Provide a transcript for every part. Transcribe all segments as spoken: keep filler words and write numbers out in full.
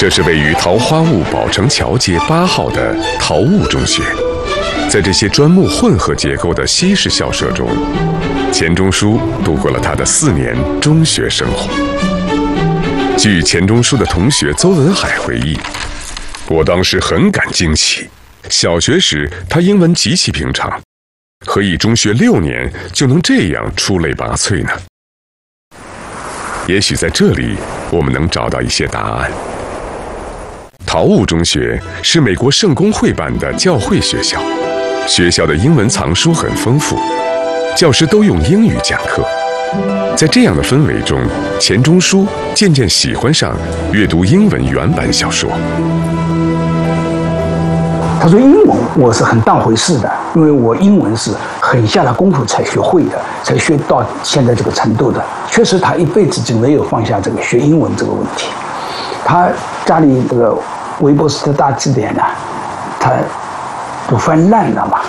这是位于桃花坞宝城桥街八号的桃坞中学。在这些砖木混合结构的西式校舍中，钱钟书度过了他的四年中学生活。据钱钟书的同学邹文海回忆，我当时很感惊奇，小学时他英文极其平常，何以中学六年就能这样出类拔萃呢？也许在这里我们能找到一些答案。桃坞中学是美国圣公会办的教会学校，学校的英文藏书很丰富，教师都用英语讲课。在这样的氛围中，钱钟书渐渐喜欢上阅读英文原版小说。 他说英文我是很当回事的，因为我英文是很下了功夫才学会的，才学到现在这个程度的。确实他一辈子就没有放下这个学英文这个问题。他家里这个韦伯斯特大字典呢、啊，他都翻烂了嘛。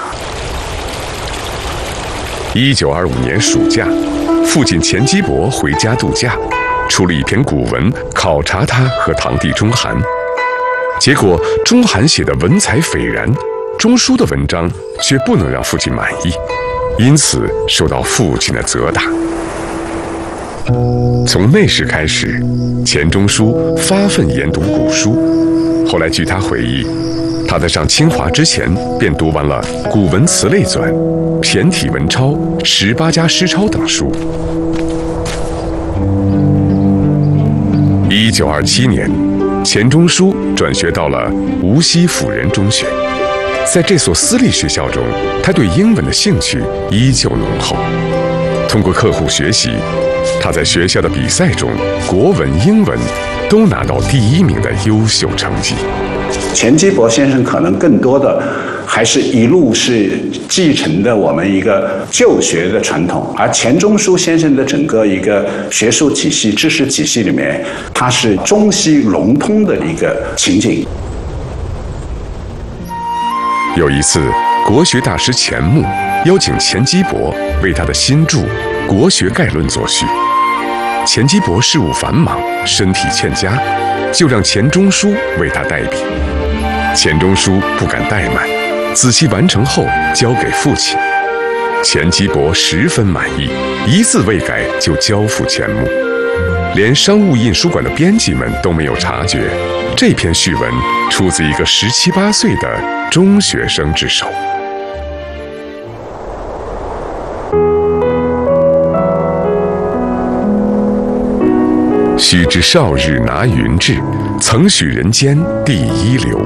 一九二五年暑假，父亲钱基博回家度假，出了一篇古文考察他和堂弟钟涵。结果钟涵写的文采斐然，钟书的文章却不能让父亲满意，因此受到父亲的责打。从那时开始，钱钟书发奋研读古书。后来据他回忆，他在上清华之前便读完了《古文词类纂》《骈体文钞》《十八家诗钞》等书。一九二七年，钱钟书转学到了无锡辅仁中学。在这所私立学校中，他对英文的兴趣依旧浓厚。通过刻苦学习，他在学校的比赛中，国文、英文都拿到第一名的优秀成绩。 钱基博先生可能更多的还是一路是继承的我们一个旧学的传统，而钱钟书先生的整个一个学术体系、知识体系里面，它是中西融通的一个情景。 有一次，国学大师钱穆邀请钱基博为他的新著《国学概论》作序。钱基博事务繁忙，身体欠佳，就让钱钟书为他代笔。钱钟书不敢怠慢，仔细完成后交给父亲。钱基博十分满意，一字未改就交付钱穆。连商务印书馆的编辑们都没有察觉，这篇序文出自一个十七八岁的中学生之手。须知少日拿云志，曾许人间第一流。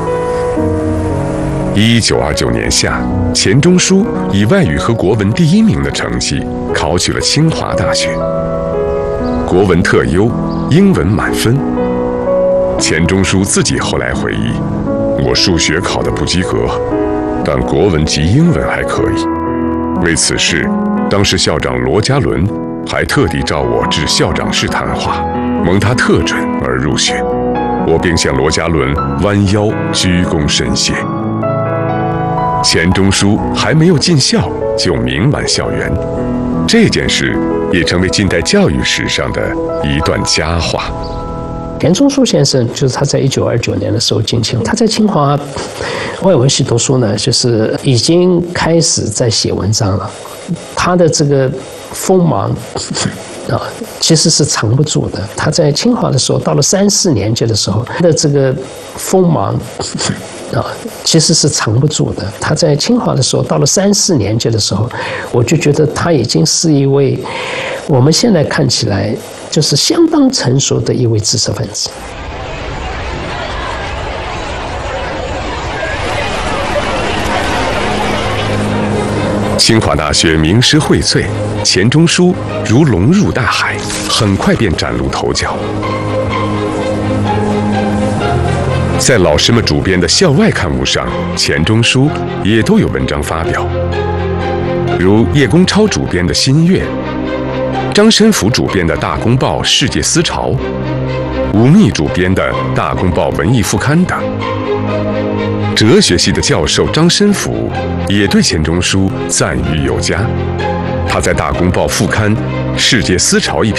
一九二九年夏，钱钟书以外语和国文第一名的成绩考取了清华大学，国文特优，英文满分。钱钟书自己后来回忆，我数学考得不及格，但国文及英文还可以。为此事，当时校长罗家伦还特地召我至校长室谈话，蒙他特准而入学。我并向罗家伦弯腰鞠躬深谢。钱钟书还没有进校就名满校园，这件事也成为近代教育史上的一段佳话。 钱钟书先生就是他在一九二九年的时候进清，他在清华外文系读书呢，就是已经开始在写文章了。他的这个锋芒啊，其实是藏不住的。他在清华的时候，到了三四年级的时候，他的这个锋芒啊，其实是藏不住的。他在清华的时候，到了三四年级的时候，我就觉得他已经是一位我们现在看起来就是相当成熟的一位知识分子。 清华大学名师荟萃，钱钟书如龙入大海，很快便崭露头角。在老师们主编的校外刊物上，钱钟书也都有文章发表，如叶公超主编的《新月》，张申府主编的《大公报世界思潮》，吴宓主编的《大公报文艺副刊》等。哲学系的教授张申府也对钱钟书赞誉有加，他在《大公报副刊世界思潮》一篇